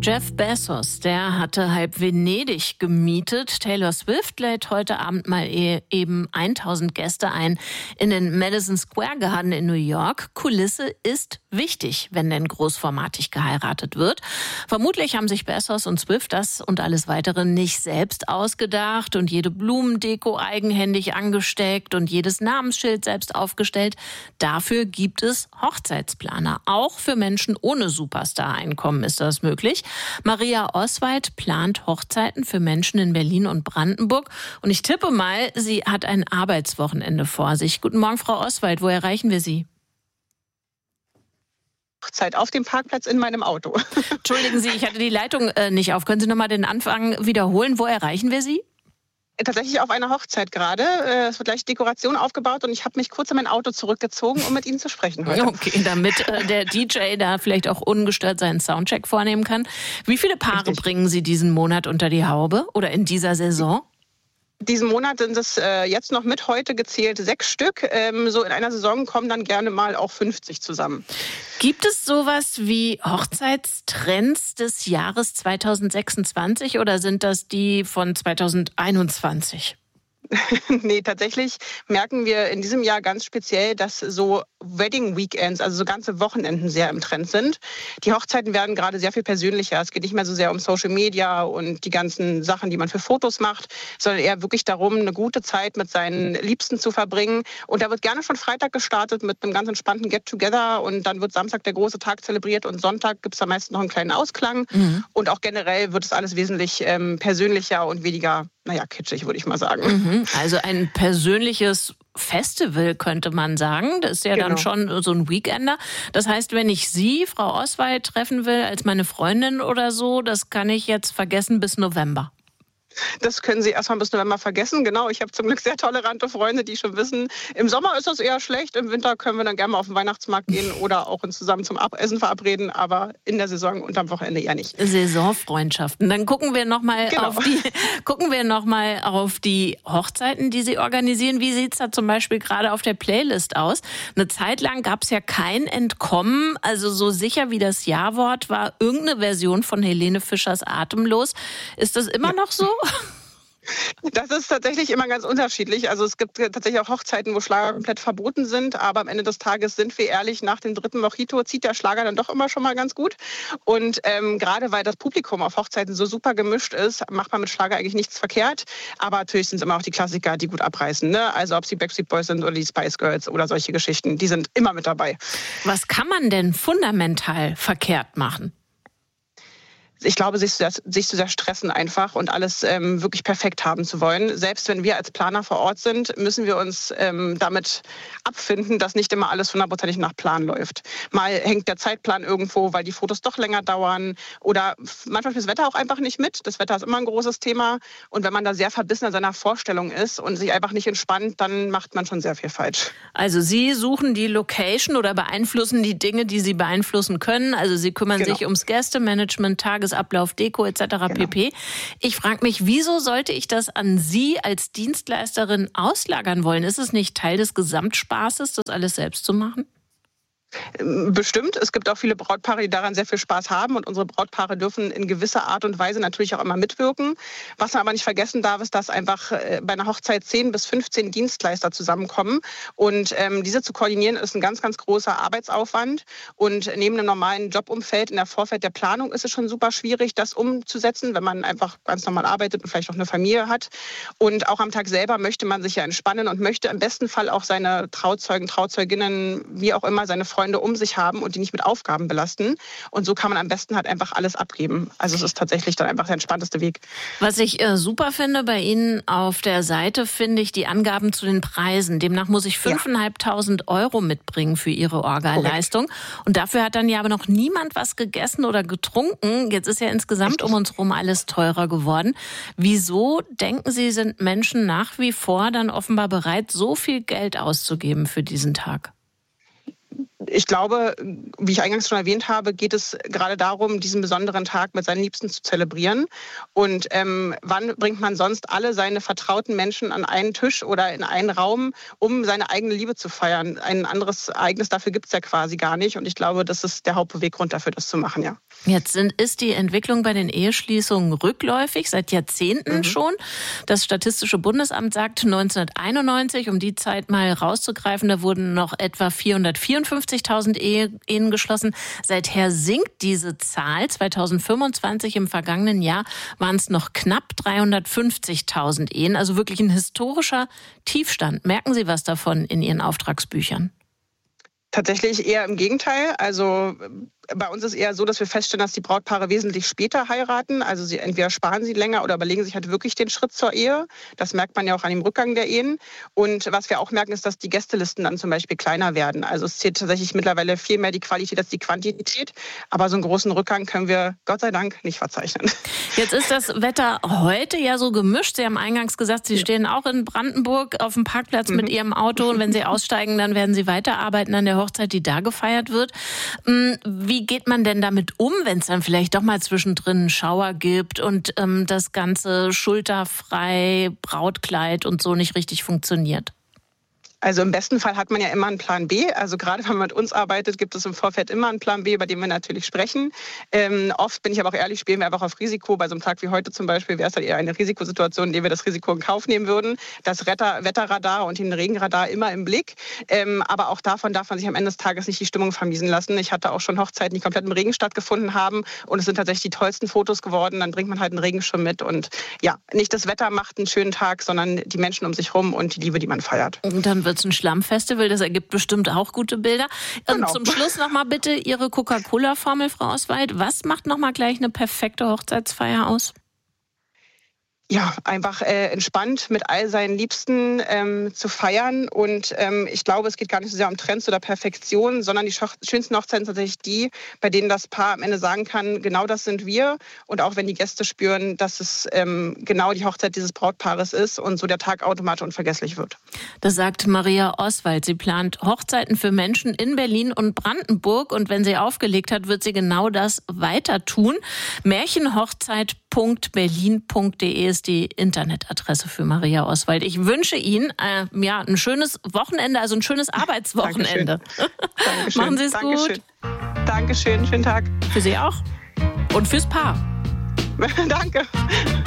Jeff Bezos, der hatte halb Venedig gemietet. Taylor Swift lädt heute Abend mal eben 1000 Gäste ein in den Madison Square Garden in New York. Kulisse ist wichtig, wenn denn großformatig geheiratet wird. Vermutlich haben sich Bezos und Swift das und alles Weitere nicht selbst ausgedacht und jede Blumendeko eigenhändig angesteckt und jedes Namensschild selbst aufgestellt. Dafür gibt es Hochzeitsplaner. Auch für Menschen ohne Superstar-Einkommen ist das möglich. Maria Oswald plant Hochzeiten für Menschen in Berlin und Brandenburg. Und ich tippe mal, sie hat ein Arbeitswochenende vor sich. Guten Morgen, Frau Oswald. Wo erreichen wir Sie? Hochzeit auf dem Parkplatz in meinem Auto. Entschuldigen Sie, ich hatte die Leitung nicht auf. Können Sie nochmal den Anfang wiederholen? Wo erreichen wir Sie? Tatsächlich auf einer Hochzeit gerade. Es wird gleich Dekoration aufgebaut und ich habe mich kurz in mein Auto zurückgezogen, um mit Ihnen zu sprechen heute. Okay, damit der DJ da vielleicht auch ungestört seinen Soundcheck vornehmen kann. Wie viele Paare bringen Sie diesen Monat unter die Haube oder in dieser Saison? Diesen Monat sind es jetzt noch mit heute gezählt 6 Stück. So in einer Saison kommen dann gerne mal auch 50 zusammen. Gibt es sowas wie Hochzeitstrends des Jahres 2026 oder sind das die von 2021? Nee, tatsächlich merken wir in diesem Jahr ganz speziell, dass so Wedding-Weekends, also so ganze Wochenenden sehr im Trend sind. Die Hochzeiten werden gerade sehr viel persönlicher. Es geht nicht mehr so sehr um Social Media und die ganzen Sachen, die man für Fotos macht, sondern eher wirklich darum, eine gute Zeit mit seinen Liebsten zu verbringen. Und da wird gerne schon Freitag gestartet mit einem ganz entspannten Get-Together und dann wird Samstag der große Tag zelebriert und Sonntag gibt es am meisten noch einen kleinen Ausklang. Und auch generell wird es alles wesentlich persönlicher und weniger, kitschig, würde ich mal sagen. Also ein persönliches Festival, könnte man sagen. Das ist ja dann schon so ein Weekender. Das heißt, wenn ich Sie, Frau Oswald, treffen will als meine Freundin oder so, das kann ich jetzt vergessen bis November. Das können Sie erstmal bis November vergessen. Genau, ich habe zum Glück sehr tolerante Freunde, die schon wissen, im Sommer ist das eher schlecht, im Winter können wir dann gerne mal auf den Weihnachtsmarkt gehen oder auch uns zusammen zum Abessen verabreden, aber in der Saison und am Wochenende eher nicht. Saisonfreundschaften. Dann gucken wir nochmal auf die Hochzeiten, die Sie organisieren. Wie sieht es da zum Beispiel gerade auf der Playlist aus? Eine Zeit lang gab es ja kein Entkommen, also so sicher wie das Ja-Wort war irgendeine Version von Helene Fischers Atemlos. Ist das immer noch so? Das ist tatsächlich immer ganz unterschiedlich. Also es gibt tatsächlich auch Hochzeiten, wo Schlager komplett verboten sind. Aber am Ende des Tages sind wir ehrlich, nach dem 3. Mojito zieht der Schlager dann doch immer schon mal ganz gut. Und gerade weil das Publikum auf Hochzeiten so super gemischt ist, macht man mit Schlager eigentlich nichts verkehrt. Aber natürlich sind es immer auch die Klassiker, die gut abreißen. Ne? Also ob es die Backstreet Boys sind oder die Spice Girls oder solche Geschichten, die sind immer mit dabei. Was kann man denn fundamental verkehrt machen? Ich glaube, sich zu sehr stressen einfach und alles wirklich perfekt haben zu wollen. Selbst wenn wir als Planer vor Ort sind, müssen wir uns damit abfinden, dass nicht immer alles 100% nach Plan läuft. Mal hängt der Zeitplan irgendwo, weil die Fotos doch länger dauern oder manchmal spielt das Wetter auch einfach nicht mit. Das Wetter ist immer ein großes Thema und wenn man da sehr verbissen an seiner Vorstellung ist und sich einfach nicht entspannt, dann macht man schon sehr viel falsch. Also Sie suchen die Location oder beeinflussen die Dinge, die Sie beeinflussen können. Also Sie kümmern sich ums Gästemanagement, Ablauf, Deko etc. pp. Ich frage mich, wieso sollte ich das an Sie als Dienstleisterin auslagern wollen? Ist es nicht Teil des Gesamtspaßes, das alles selbst zu machen? Bestimmt. Es gibt auch viele Brautpaare, die daran sehr viel Spaß haben und unsere Brautpaare dürfen in gewisser Art und Weise natürlich auch immer mitwirken. Was man aber nicht vergessen darf, ist, dass einfach bei einer Hochzeit 10 bis 15 Dienstleister zusammenkommen und diese zu koordinieren ist ein ganz, ganz großer Arbeitsaufwand und neben einem normalen Jobumfeld in der Vorfeld der Planung ist es schon super schwierig, das umzusetzen, wenn man einfach ganz normal arbeitet und vielleicht auch eine Familie hat und auch am Tag selber möchte man sich ja entspannen und möchte im besten Fall auch seine Trauzeugen, Trauzeuginnen, wie auch immer, seine Freunde um sich haben und die nicht mit Aufgaben belasten. Und so kann man am besten halt einfach alles abgeben. Also es ist tatsächlich dann einfach der entspannteste Weg. Was ich super finde bei Ihnen auf der Seite, finde ich die Angaben zu den Preisen. Demnach muss ich 5.500 € mitbringen für Ihre Orga-Leistung. Und dafür hat dann ja aber noch niemand was gegessen oder getrunken. Jetzt ist ja insgesamt um uns herum alles teurer geworden. Wieso, denken Sie, sind Menschen nach wie vor dann offenbar bereit, so viel Geld auszugeben für diesen Tag? Ich glaube, wie ich eingangs schon erwähnt habe, geht es gerade darum, diesen besonderen Tag mit seinen Liebsten zu zelebrieren. Und wann bringt man sonst alle seine vertrauten Menschen an einen Tisch oder in einen Raum, um seine eigene Liebe zu feiern? Ein anderes Ereignis dafür gibt es ja quasi gar nicht. Und ich glaube, das ist der Hauptbeweggrund dafür, das zu machen, ja. Jetzt ist die Entwicklung bei den Eheschließungen rückläufig, seit Jahrzehnten schon. Das Statistische Bundesamt sagt 1991, um die Zeit mal rauszugreifen, da wurden noch etwa 454.000 Ehen geschlossen. Seither sinkt diese Zahl. 2025 im vergangenen Jahr waren es noch knapp 350.000 Ehen. Also wirklich ein historischer Tiefstand. Merken Sie was davon in Ihren Auftragsbüchern? Tatsächlich eher im Gegenteil. Also bei uns ist eher so, dass wir feststellen, dass die Brautpaare wesentlich später heiraten. Also sie entweder sparen sie länger oder überlegen sich halt wirklich den Schritt zur Ehe. Das merkt man ja auch an dem Rückgang der Ehen. Und was wir auch merken, ist, dass die Gästelisten dann zum Beispiel kleiner werden. Also es zählt tatsächlich mittlerweile viel mehr die Qualität als die Quantität. Aber so einen großen Rückgang können wir Gott sei Dank nicht verzeichnen. Jetzt ist das Wetter heute ja so gemischt. Sie haben eingangs gesagt, Sie stehen auch in Brandenburg auf dem Parkplatz mit Ihrem Auto. Und wenn Sie aussteigen, dann werden Sie weiterarbeiten an der Hochzeit, die da gefeiert wird. Wie geht man denn damit um, wenn es dann vielleicht doch mal zwischendrin einen Schauer gibt und das ganze schulterfrei, Brautkleid und so nicht richtig funktioniert? Also im besten Fall hat man ja immer einen Plan B. Also gerade wenn man mit uns arbeitet, gibt es im Vorfeld immer einen Plan B, über den wir natürlich sprechen. Oft, bin ich aber auch ehrlich, spielen wir einfach auf Risiko. Bei so einem Tag wie heute zum Beispiel wäre es halt eher eine Risikosituation, in der wir das Risiko in Kauf nehmen würden. Das Wetterradar und den Regenradar immer im Blick. Aber auch davon darf man sich am Ende des Tages nicht die Stimmung vermiesen lassen. Ich hatte auch schon Hochzeiten, die komplett im Regen stattgefunden haben. Und es sind tatsächlich die tollsten Fotos geworden. Dann bringt man halt einen Regenschirm mit. Und ja, nicht das Wetter macht einen schönen Tag, sondern die Menschen um sich rum und die Liebe, die man feiert. Und dann wird es ein Schlammfestival, das ergibt bestimmt auch gute Bilder. Genau. Zum Schluss nochmal bitte Ihre Coca-Cola-Formel, Frau Oswald. Was macht nochmal gleich eine perfekte Hochzeitsfeier aus? Ja, einfach entspannt mit all seinen Liebsten zu feiern. Und ich glaube, es geht gar nicht so sehr um Trends oder Perfektion, sondern die schönsten Hochzeiten sind tatsächlich die, bei denen das Paar am Ende sagen kann, genau das sind wir. Und auch wenn die Gäste spüren, dass es genau die Hochzeit dieses Brautpaares ist und so der Tag automatisch unvergesslich wird. Das sagt Maria Oswald. Sie plant Hochzeiten für Menschen in Berlin und Brandenburg. Und wenn sie aufgelegt hat, wird sie genau das weiter tun. Märchenhochzeit.berlin.de ist die Internetadresse für Maria Oswald. Ich wünsche Ihnen ein schönes Wochenende, also ein schönes Arbeitswochenende. Dankeschön. Machen Sie es gut. Dankeschön, schönen Tag. Für Sie auch und fürs Paar. Danke.